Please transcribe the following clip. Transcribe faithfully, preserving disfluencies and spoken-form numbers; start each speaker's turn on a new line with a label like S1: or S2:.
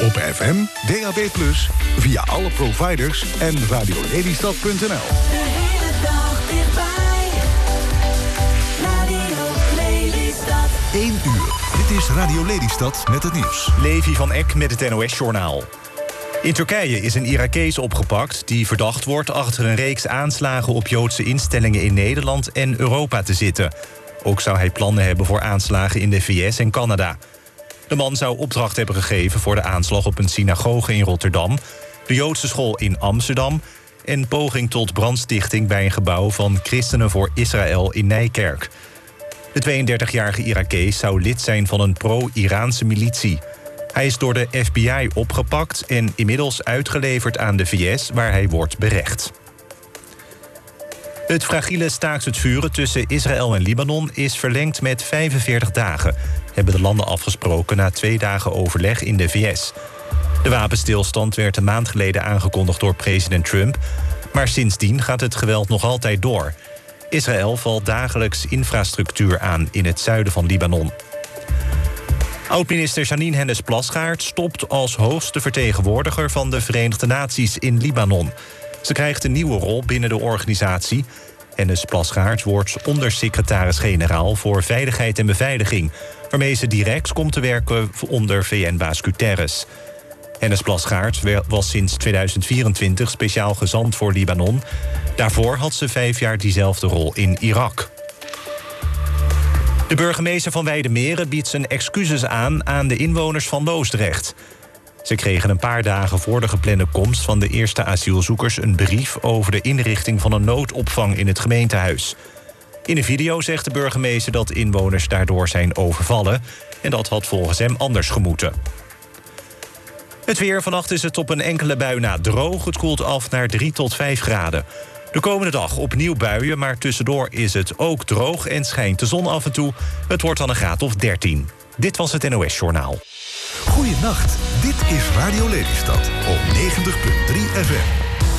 S1: Op F M, D A B plus, via alle providers en radiolelystad punt n l.
S2: De hele dag dichtbij. Radio Lelystad.
S1: één uur. Dit is Radio Lelystad met het nieuws.
S3: Levi van Eck met het N O S-journaal. In Turkije is een Irakees opgepakt die verdacht wordt achter een reeks aanslagen op Joodse instellingen in Nederland en Europa te zitten. Ook zou hij plannen hebben voor aanslagen in de V S en Canada. De man zou opdracht hebben gegeven voor de aanslag op een synagoge in Rotterdam, de Joodse school in Amsterdam en poging tot brandstichting bij een gebouw van Christenen voor Israël in Nijkerk. De tweeëndertigjarige Irakees zou lid zijn van een pro-Iraanse militie. Hij is door de F B I opgepakt en inmiddels uitgeleverd aan de V S, waar hij wordt berecht. Het fragiele staakt het vuren tussen Israël en Libanon is verlengd met vijfenveertig dagen, hebben de landen afgesproken na twee dagen overleg in de V S. De wapenstilstand werd een maand geleden aangekondigd door president Trump, maar sindsdien gaat het geweld nog altijd door. Israël valt dagelijks infrastructuur aan in het zuiden van Libanon. Oud-minister Jeanine Hennis-Plasgaard stopt als hoogste vertegenwoordiger van de Verenigde Naties in Libanon. Ze krijgt een nieuwe rol binnen de organisatie. Hennis-Plasgaard wordt ondersecretaris-generaal voor Veiligheid en Beveiliging, waarmee ze direct komt te werken onder V N-baas Guterres. Hennis-Plasgaard was sinds tweeduizend vierentwintig speciaal gezant voor Libanon. Daarvoor had ze vijf jaar diezelfde rol in Irak. De burgemeester van Weidemeren biedt zijn excuses aan aan de inwoners van Loosdrecht. Ze kregen een paar dagen voor de geplande komst van de eerste asielzoekers een brief over de inrichting van een noodopvang in het gemeentehuis. In een video zegt de burgemeester dat inwoners daardoor zijn overvallen en dat had volgens hem anders gemoeten. Het weer, vannacht is het op een enkele bui na droog. Het koelt af naar drie tot vijf graden. De komende dag opnieuw buien, maar tussendoor is het ook droog en schijnt de zon af en toe. Het wordt dan een graad of dertien. Dit was het N O S-journaal.
S1: Goeienacht, dit is Radio Lelystad op negentig punt drie F M.